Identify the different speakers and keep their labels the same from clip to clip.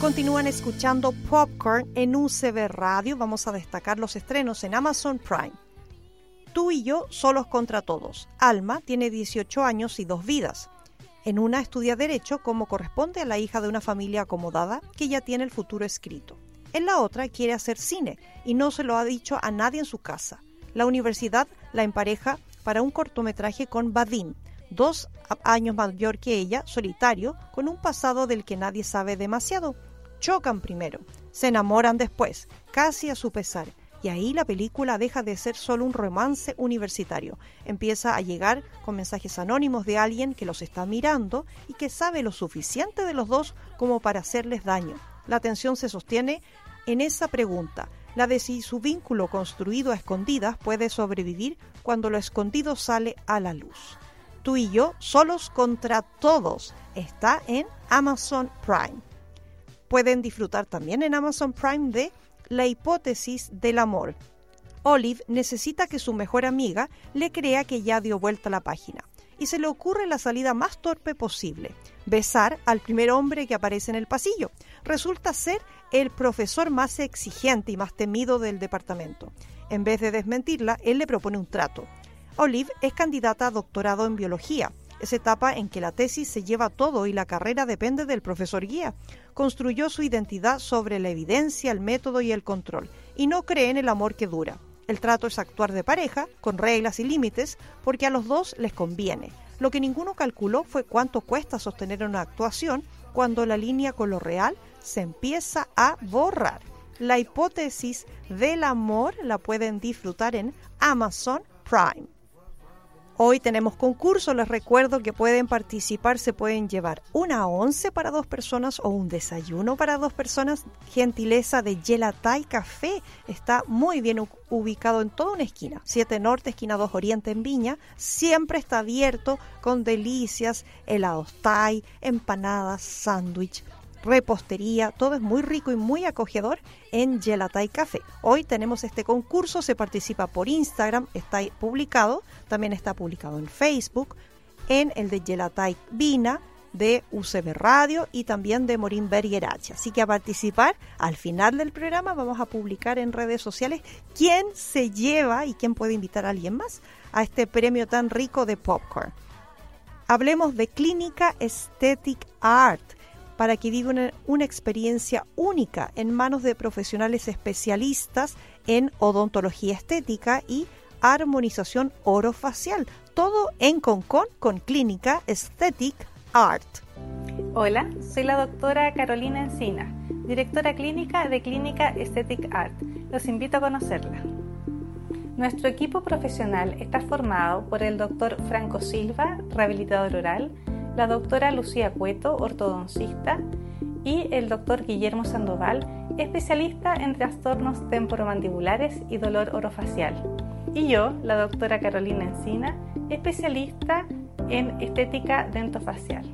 Speaker 1: Continúan escuchando Popcorn en UCB Radio. Vamos a destacar los estrenos en Amazon Prime. Tú y yo, solos contra todos. Alma tiene 18 años y 2 vidas. En una estudia Derecho como corresponde a la hija de una familia acomodada que ya tiene el futuro escrito. En la otra quiere hacer cine y no se lo ha dicho a nadie en su casa. La universidad la empareja para un cortometraje con Vadim, 2 años mayor que ella, solitario, con un pasado del que nadie sabe demasiado. Chocan primero, se enamoran después, casi a su pesar, y ahí la película deja de ser solo un romance universitario. Empieza a llegar con mensajes anónimos de alguien que los está mirando y que sabe lo suficiente de los dos como para hacerles daño. La tensión se sostiene en esa pregunta, la de si su vínculo construido a escondidas puede sobrevivir cuando lo escondido sale a la luz. Tú y yo, solos contra todos, está en Amazon Prime. Pueden disfrutar también en Amazon Prime de La hipótesis del amor. Olive necesita que su mejor amiga le crea que ya dio vuelta a la página y se le ocurre la salida más torpe posible: besar al primer hombre que aparece en el pasillo. Resulta ser el profesor más exigente y más temido del departamento. En vez de desmentirla, él le propone un trato. Olive es candidata a doctorado en biología, esa etapa en que la tesis se lleva todo y la carrera depende del profesor guía. Construyó su identidad sobre la evidencia, el método y el control, y no cree en el amor que dura. El trato es actuar de pareja, con reglas y límites, porque a los dos les conviene. Lo que ninguno calculó fue cuánto cuesta sostener una actuación cuando la línea con lo real se empieza a borrar. La hipótesis del amor la pueden disfrutar en Amazon Prime. Hoy tenemos concurso, les recuerdo que pueden participar, se pueden llevar una once para 2 personas o un desayuno para 2 personas, gentileza de Gelatai Café, está muy bien ubicado en toda una esquina, 7 Norte, esquina 2 Oriente en Viña, siempre está abierto con delicias, helados Thai, empanadas, sándwich, repostería, todo es muy rico y muy acogedor en Gelatai Café. Hoy tenemos este concurso, se participa por Instagram, está publicado, también está publicado en Facebook, en el de Gelatai Vina, de UCB Radio y también de Morín Bergerache. Así que a participar, al final del programa vamos a publicar en redes sociales quién se lleva y quién puede invitar a alguien más a este premio tan rico de popcorn. Hablemos de Clínica Aesthetic Art, para que vivan una experiencia única en manos de profesionales especialistas en odontología estética y armonización orofacial. Todo en Concón con Clínica Aesthetic Art.
Speaker 2: Hola, soy la doctora Carolina Encina, directora clínica de Clínica Aesthetic Art. Los invito a conocerla. Nuestro equipo profesional está formado por el doctor Franco Silva, rehabilitador oral, la doctora Lucía Cueto, ortodoncista, y el doctor Guillermo Sandoval, especialista en trastornos temporomandibulares y dolor orofacial. Y yo, la doctora Carolina Encina, especialista en estética dentofacial.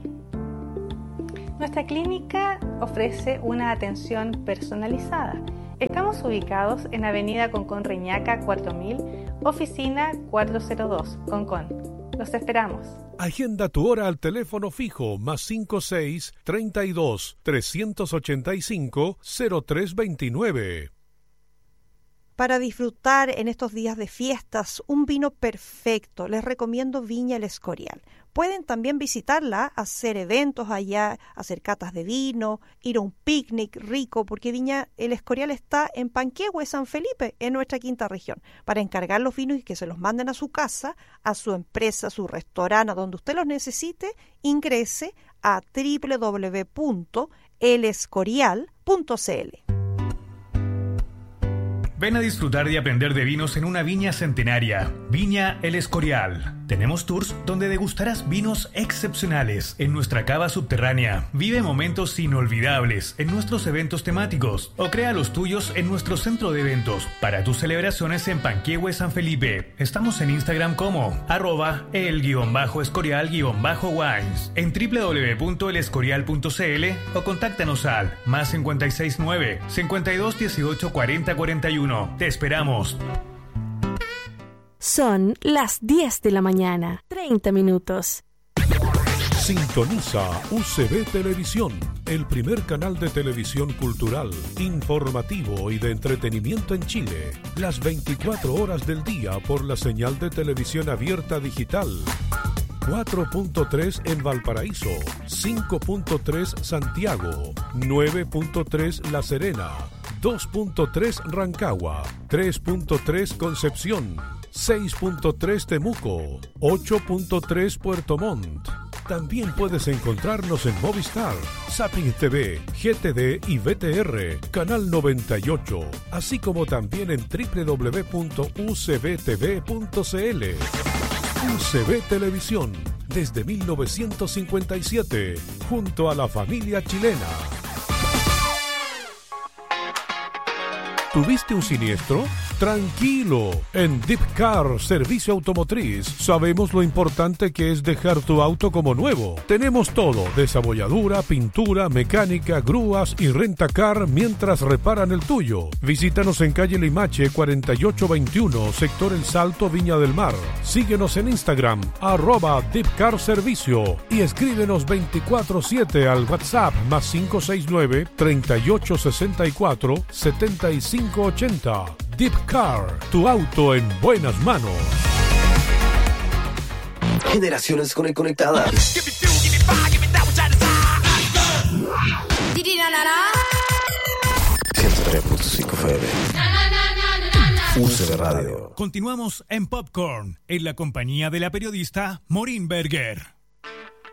Speaker 2: Nuestra clínica ofrece una atención personalizada. Estamos ubicados en Avenida Concón Reñaca 4000, oficina 402, Concón. Los esperamos.
Speaker 3: Agenda tu hora al teléfono fijo +56 32 385 0329.
Speaker 1: Para disfrutar en estos días de fiestas un vino perfecto, les recomiendo Viña El Escorial. Pueden también visitarla, hacer eventos allá, hacer catas de vino, ir a un picnic rico, porque Viña El Escorial está en Panquehue, San Felipe, en nuestra quinta región. Para encargar los vinos y que se los manden a su casa, a su empresa, a su restaurante, a donde usted los necesite, ingrese a www.elescorial.cl.
Speaker 4: Ven a disfrutar y aprender de vinos en una viña centenaria, Viña El Escorial. Tenemos tours donde degustarás vinos excepcionales en nuestra cava subterránea. Vive momentos inolvidables en nuestros eventos temáticos o crea los tuyos en nuestro centro de eventos para tus celebraciones en Panquehue, San Felipe. Estamos en Instagram como @el_escorial_wines, en www.elescorial.cl o contáctanos al +569 52 18 40 41. Te esperamos.
Speaker 5: Son las 10 de la mañana, 30 minutos.
Speaker 3: Sintoniza UCB Televisión, el primer canal de televisión cultural, informativo y de entretenimiento en Chile, las 24 horas del día por la señal de televisión abierta digital. 4.3 en Valparaíso, 5.3 Santiago, 9.3 La Serena, 2.3 Rancagua, 3.3 Concepción, 6.3 Temuco, 8.3 Puerto Montt. También puedes encontrarnos en Movistar, Zapping TV, GTD y VTR, Canal 98, así como también en www.ucbtv.cl. UCB Televisión, desde 1957, junto a la familia chilena. ¿Tuviste un siniestro? Tranquilo, en Deep Car Servicio Automotriz sabemos lo importante que es dejar tu auto como nuevo. Tenemos todo, desabolladura, pintura, mecánica, grúas y rentacar mientras reparan el tuyo. Visítanos en calle Limache 4821, sector El Salto, Viña del Mar. Síguenos en Instagram, @Deep Car Servicio, y escríbenos 24/7 al WhatsApp +569 3864 7580. Deep Car, tu auto en buenas manos.
Speaker 5: Generaciones conectadas. 103.5 FM. UCB Radio.
Speaker 4: Continuamos en Popcorn, en la compañía de la periodista Maureen Berger.